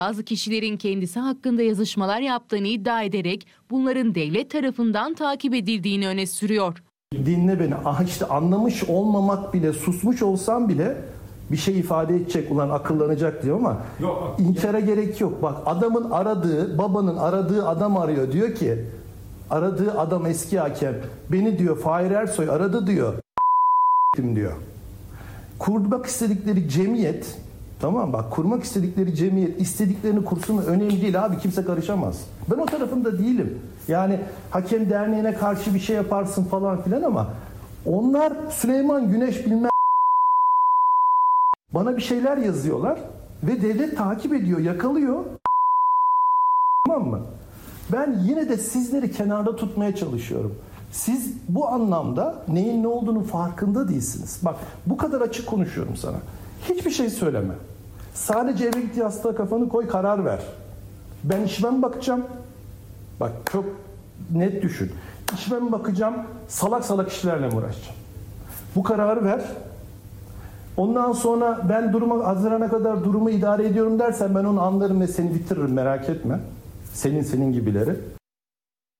Bazı kişilerin kendisi hakkında yazışmalar yaptığını iddia ederek bunların devlet tarafından takip edildiğini öne sürüyor. Dinle beni. İşte anlamış olmamak bile, susmuş olsam bile bir şey ifade edecek, ulan akıllanacak diyor ama inkara gerek yok. Bak, adamın aradığı, babanın aradığı adam arıyor. Diyor ki, aradığı adam eski hakem. Beni diyor Fahir Ersoy aradı diyor. Diyor. Kurmak istedikleri cemiyet, tamam bak, kurmak istedikleri cemiyet istediklerini kursun, önemli değil abi, kimse karışamaz. Ben o tarafında değilim. Yani hakem derneğine karşı bir şey yaparsın falan filan ama onlar Süleyman Güneş bilmem bana bir şeyler yazıyorlar ve devlet takip ediyor, yakalıyor. Tamam mı? Ben yine de sizleri kenarda tutmaya çalışıyorum. Siz bu anlamda neyin ne olduğunu farkında değilsiniz. Bak, bu kadar açık konuşuyorum sana. Hiçbir şey söyleme. Sadece eve git, yastığa kafanı koy, karar ver. Ben işime mi bakacağım? Bak, çok net düşün. İşime mi bakacağım? Salak salak işlerle mi uğraşacağım? Bu kararı ver. Ondan sonra ben Haziran'a kadar durumu idare ediyorum dersen ben onu anlarım ve seni bitiririm, merak etme. Senin gibileri.